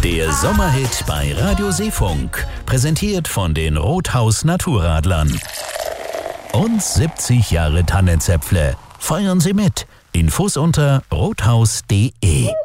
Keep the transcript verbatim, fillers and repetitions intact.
Der Sommerhit bei Radio Seefunk, präsentiert von den Rothaus Naturradlern. Und siebzig Jahre Tannenzäpfle. Feiern Sie mit. Infos unter rothaus punkt de.